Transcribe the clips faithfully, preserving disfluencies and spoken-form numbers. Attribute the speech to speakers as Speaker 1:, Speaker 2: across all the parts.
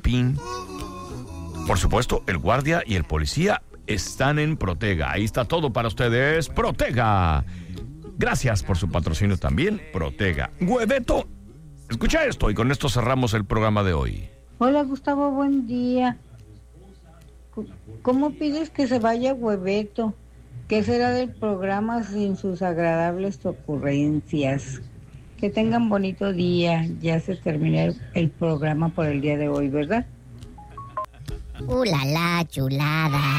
Speaker 1: camping. Por supuesto, el guardia y el policía están en Protega. Ahí está todo para ustedes. Protega. Gracias por su patrocinio también, Protega. Hueveto, escucha esto y con esto cerramos el programa de hoy.
Speaker 2: Hola Gustavo, buen día. ¿Cómo pides que se vaya Hueveto? ¿Qué será del programa sin sus agradables ocurrencias? Que tengan bonito día. Ya se terminó el programa por el día de hoy, ¿verdad?
Speaker 3: ¡Uh, la, la, chulada!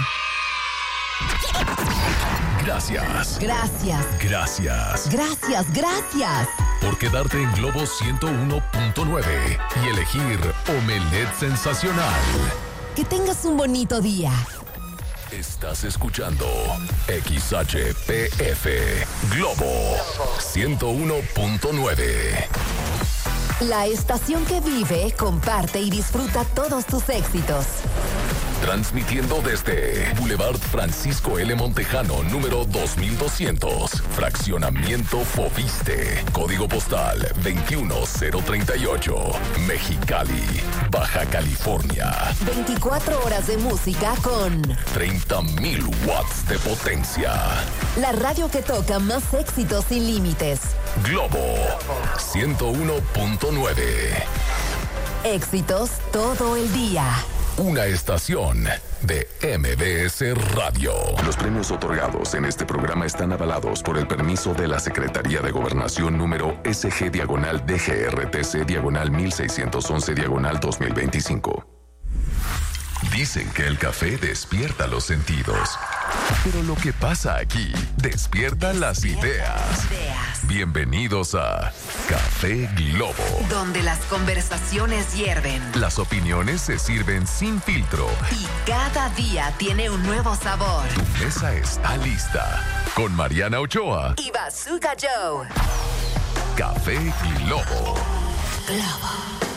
Speaker 4: Gracias.
Speaker 5: Gracias.
Speaker 4: Gracias.
Speaker 5: Gracias, gracias.
Speaker 4: Por quedarte en Globo ciento uno punto nueve y elegir Omelet Sensacional.
Speaker 5: Que tengas un bonito día.
Speaker 4: Estás escuchando X H P F Globo ciento uno punto nueve.
Speaker 5: La estación que vive, comparte y disfruta todos tus éxitos.
Speaker 4: Transmitiendo desde Boulevard Francisco L. Montejano, número dos mil doscientos, Fraccionamiento Fobiste, Código Postal veintiuno cero treinta y ocho, Mexicali, Baja California.
Speaker 5: veinticuatro horas de música con
Speaker 4: treinta mil watts de potencia.
Speaker 5: La radio que toca más éxitos sin límites.
Speaker 4: Globo ciento uno punto nueve.
Speaker 5: Éxitos todo el día.
Speaker 4: Una estación de M B S Radio. Los premios otorgados en este programa están avalados por el permiso de la Secretaría de Gobernación número S G diagonal D G R T C diagonal mil seiscientos once diagonal dos mil veinticinco. Dicen que el café despierta los sentidos, pero lo que pasa aquí despierta las ideas. Bienvenidos a Café Globo,
Speaker 5: donde las conversaciones hierven,
Speaker 4: las opiniones se sirven sin filtro
Speaker 5: y cada día tiene un nuevo sabor.
Speaker 4: Tu mesa está lista con Mariana Ochoa
Speaker 5: y Bazooka Joe.
Speaker 4: Café Globo.
Speaker 5: Globo.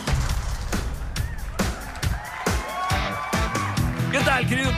Speaker 6: ¿Qué tal, querido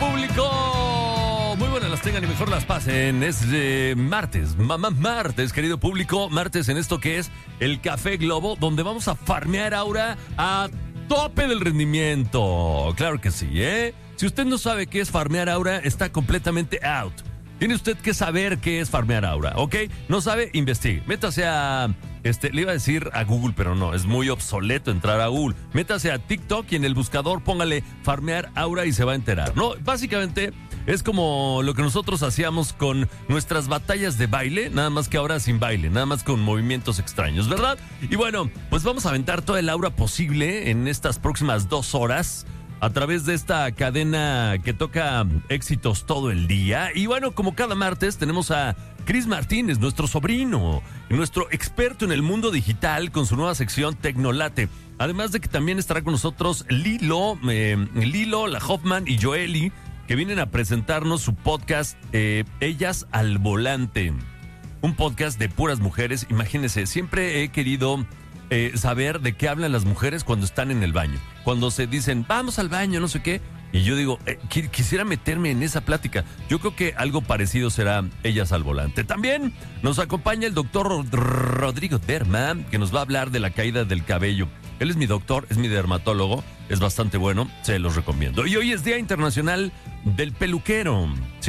Speaker 6: público? Muy buenas las tengan y mejor las pasen. Es de martes, mamá martes, querido público. Martes en esto que es el Café Globo, donde vamos a farmear aura a tope del rendimiento. Claro que sí, ¿eh? Si usted no sabe qué es farmear aura, está completamente out. Tiene usted que saber qué es farmear aura, ¿ok? No sabe, investigue. Métase a... Este, le iba a decir a Google, pero no, es muy obsoleto entrar a Google. Métase a TikTok y en el buscador póngale farmear aura y se va a enterar. No, básicamente es como lo que nosotros hacíamos con nuestras batallas de baile, nada más que ahora sin baile, nada más con movimientos extraños, ¿verdad? Y bueno, pues vamos a aventar toda el aura posible en estas próximas dos horas a través de esta cadena que toca éxitos todo el día. Y bueno, como cada martes tenemos a Chris Martínez, nuestro sobrino, nuestro experto en el mundo digital con su nueva sección Tecnolate. Además de que también estará con nosotros Lilo, eh, Lilo, la Hoffman y Joely, que vienen a presentarnos su podcast eh, Ellas al Volante. Un podcast de puras mujeres. Imagínense, siempre he querido eh, saber de qué hablan las mujeres cuando están en el baño. Cuando se dicen, vamos al baño, no sé qué. Y yo digo, eh, quisiera meterme en esa plática. Yo creo que algo parecido será Ellas al Volante. También nos acompaña el doctor Rodrigo Derma, que nos va a hablar de la caída del cabello. Él es mi doctor, es mi dermatólogo, es bastante bueno, se los recomiendo. Y hoy es Día Internacional del Peluquero.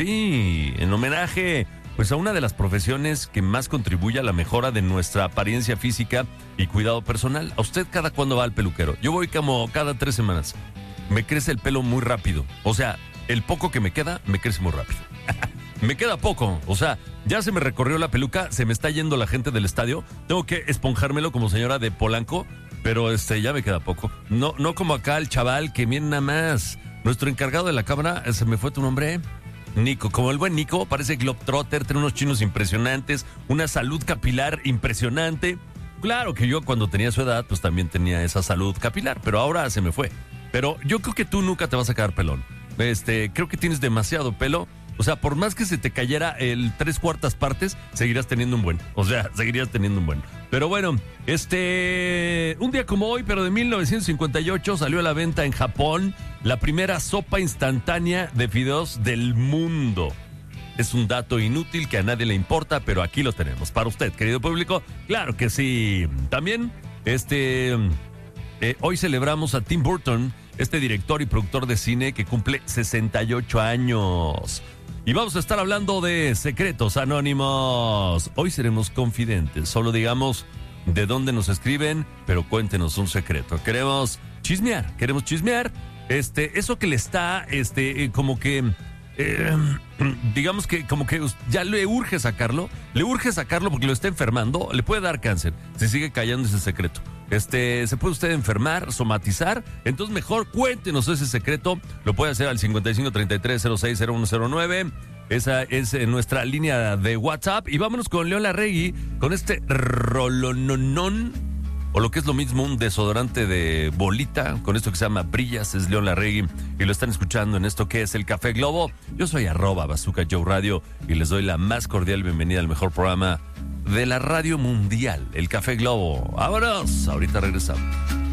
Speaker 6: Sí, en homenaje pues a una de las profesiones que más contribuye a la mejora de nuestra apariencia física y cuidado personal. ¿A usted cada cuándo va al peluquero? Yo voy como cada tres semanas. Me crece el pelo muy rápido. O sea, el poco que me queda, me crece muy rápido. Me queda poco. O sea, ya se me recorrió la peluca, se me está yendo la gente del estadio. Tengo que esponjármelo como señora de Polanco, pero este ya me queda poco. No, no como acá el chaval que miren nada más. Nuestro encargado de la cámara, ¿se me fue tu nombre? Nico, como el buen Nico, parece Globetrotter, tiene unos chinos impresionantes, una salud capilar impresionante. Claro que yo cuando tenía su edad, pues también tenía esa salud capilar, pero ahora se me fue. Pero yo creo que tú nunca te vas a quedar pelón. Este, creo que tienes demasiado pelo. O sea, por más que se te cayera el tres cuartas partes, seguirías teniendo un buen. O sea, seguirías teniendo un buen. Pero bueno, este... Un día como hoy, pero de mil novecientos cincuenta y ocho, salió a la venta en Japón la primera sopa instantánea de fideos del mundo. Es un dato inútil que a nadie le importa, pero aquí lo tenemos. Para usted, querido público, claro que sí. También, este... Eh, hoy celebramos a Tim Burton, este director y productor de cine que cumple sesenta y ocho años. Y vamos a estar hablando de secretos anónimos. Hoy seremos confidentes, solo digamos de dónde nos escriben, pero cuéntenos un secreto. Queremos chismear, queremos chismear. Este, eso que le está, este, como que, eh, digamos que, como que ya le urge sacarlo, le urge sacarlo porque lo está enfermando, le puede dar cáncer si sigue callando ese secreto. Este, se puede usted enfermar, somatizar, entonces mejor cuéntenos ese secreto. Lo puede hacer al cincuenta y cinco, treinta y tres, cero seis, cero uno cero nueve. Esa es nuestra línea de WhatsApp. Y vámonos con León Larregui, con este rolononón, o lo que es lo mismo, un desodorante de bolita, con esto que se llama Brillas. Es León Larregui y lo están escuchando en esto que es el Café Globo. Yo soy arroba Bazooka Joe Radio y les doy la más cordial bienvenida al mejor programa de la radio mundial, el Café Globo. ¡Vámonos! Ahorita regresamos.